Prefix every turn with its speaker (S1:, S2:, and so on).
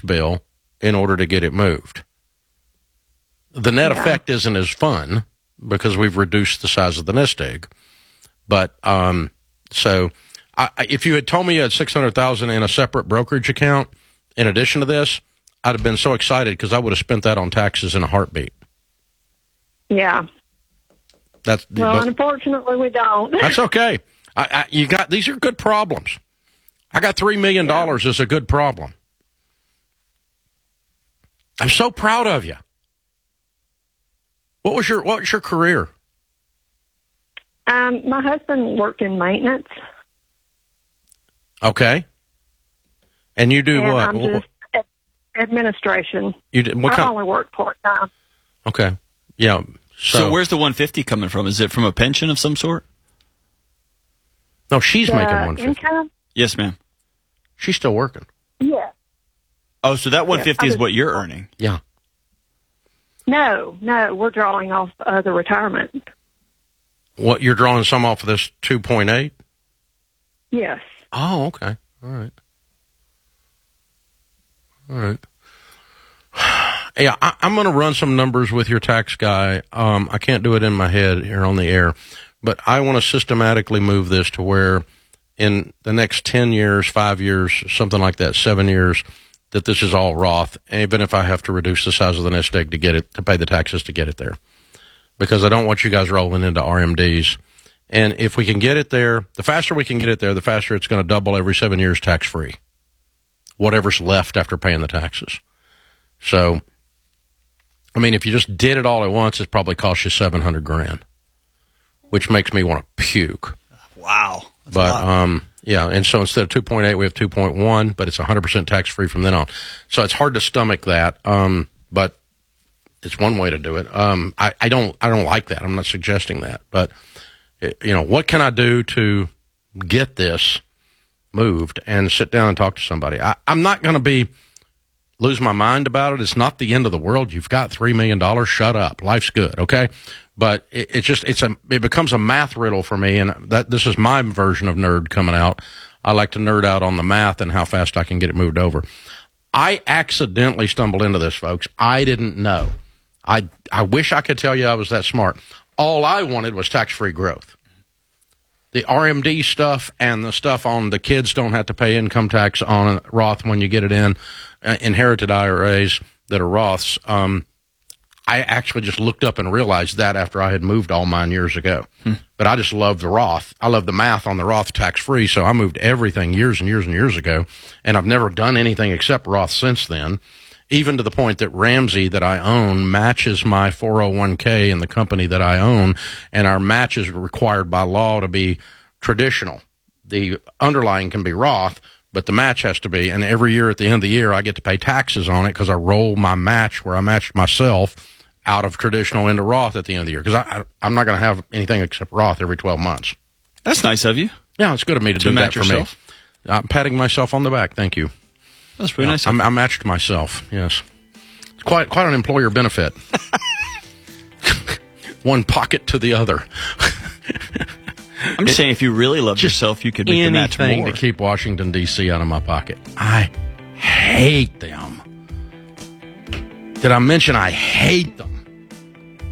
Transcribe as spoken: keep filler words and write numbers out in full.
S1: bill in order to get it moved. The net
S2: Yeah.
S1: effect isn't as fun because we've reduced the size of the nest egg. But um, so I, if you had told me you had six hundred thousand dollars in a separate brokerage account in addition to this, I'd have been so excited because I would have spent that on taxes in a heartbeat.
S2: Yeah.
S1: That's
S2: Well,
S1: but,
S2: unfortunately, we don't.
S1: that's okay. I, I, you got these are good problems. I got three million dollars is a good problem. I'm so proud of you. What was your What was your career?
S2: Um, my husband worked in maintenance.
S1: Okay. And you do
S2: and
S1: what?
S2: I'm just ad- administration.
S1: You did what
S2: I
S1: kind?
S2: only work part time.
S1: Okay. Yeah. So,
S3: So where's the one fifty coming from? Is it from a pension of some sort?
S1: no, she's
S2: The
S1: making one fifty.
S2: income?
S3: Yes, ma'am.
S1: She's still working.
S2: Yeah.
S3: Oh, so that one fifty
S2: I
S3: is
S2: was-
S3: what you're earning.
S1: Yeah.
S2: No, no, we're drawing off uh, the retirement.
S1: What you're drawing some off of this two point eight?
S2: Yes.
S1: Oh, okay. All right. All right. Yeah, I, I'm going to run some numbers with your tax guy. Um, I can't do it in my head here on the air, but I want to systematically move this to where in the next ten years, five years, something like that, seven years, that this is all Roth, even if I have to reduce the size of the nest egg to get it, to pay the taxes to get it there. Because I don't want you guys rolling into R M Ds. And if we can get it there, the faster we can get it there, the faster it's going to double every seven years tax-free. Whatever's left after paying the taxes. So, I mean, if you just did it all at once, it probably cost you seven hundred grand, which makes me want to puke.
S3: Wow. That's
S1: But,
S3: a lot.
S1: um, yeah, and so instead of two point eight, we have two point one, but it's one hundred percent tax-free from then on. So it's hard to stomach that, um, but it's one way to do it. Um, I, I don't, I don't like that. I'm not suggesting that, but it, you know, what can I do to get this moved and sit down and talk to somebody? I, I'm not going to be lose my mind about it. It's not the end of the world. You've got three million dollars. Shut up. Life's good. Okay. But it, it's just, it's a, it becomes a math riddle for me. And that, this is my version of nerd coming out. I like to nerd out on the math and how fast I can get it moved over. I accidentally stumbled into this, folks. I didn't know. I, I wish I could tell you I was that smart. All I wanted was tax-free growth. The R M D stuff and the stuff on the kids don't have to pay income tax on Roth when you get it in, uh, inherited I R As that are Roths. Um, I actually just looked up and realized that after I had moved all mine years ago. Hmm. But I just love the Roth. I love the math on the Roth tax-free, so I moved everything years and years and years ago, and I've never done anything except Roth since then. Even to the point that Ramsey, that I own, matches my four oh one k in the company that I own, and our match is required by law to be traditional. The underlying can be Roth, but the match has to be, and every year at the end of the year, I get to pay taxes on it because I roll my match where I matched myself out of traditional into Roth at the end of the year, because I, I, I'm not going to have anything except Roth every twelve months.
S3: That's nice of you.
S1: Yeah, it's good of me to,
S3: To
S1: do that
S3: match
S1: for
S3: yourself?
S1: me. I'm patting myself on the back. Thank you.
S3: That's pretty nice.
S1: I'm, I matched myself. Yes, it's quite quite an employer benefit. One pocket to the other.
S3: I'm just saying, if you really love
S1: Just
S3: yourself, you could make the match
S1: anything
S3: more.
S1: to keep Washington D C out of my pocket. I hate them. Did I mention I hate them?